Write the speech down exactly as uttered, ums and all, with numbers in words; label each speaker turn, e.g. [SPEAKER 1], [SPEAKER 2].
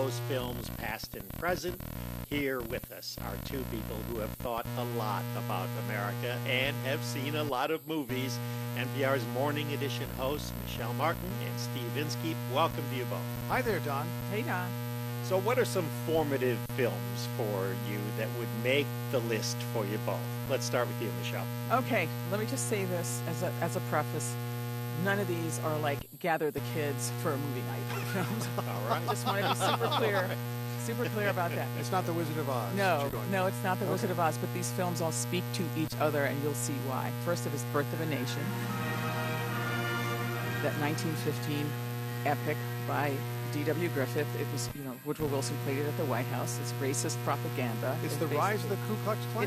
[SPEAKER 1] those films, past and present. Here with us are two people who have thought a lot about America and have seen a lot of movies. N P R's Morning Edition hosts, Michelle Martin and Steve Inskeep. Welcome to you both.
[SPEAKER 2] Hi there, Don.
[SPEAKER 3] Hey, Don.
[SPEAKER 1] So what are some formative films for you that would make the list for you both? Let's start with you, Michelle.
[SPEAKER 3] Okay, let me just say this as a, as a preface. None of these are like gather the kids for a movie night films.
[SPEAKER 1] All right.
[SPEAKER 3] I just want to be super clear, super clear about that.
[SPEAKER 2] It's not The Wizard of Oz.
[SPEAKER 3] No, no, it's not The
[SPEAKER 2] Okay.
[SPEAKER 3] Wizard of Oz, but these films all speak to each other, and you'll see why. First of is Birth of a Nation, that nineteen fifteen epic by D W Griffith. It was, you know, Woodrow Wilson played it at the White House. It's racist propaganda.
[SPEAKER 2] It's
[SPEAKER 3] It
[SPEAKER 2] the rise of
[SPEAKER 3] basically-
[SPEAKER 2] the Ku Klux Klan.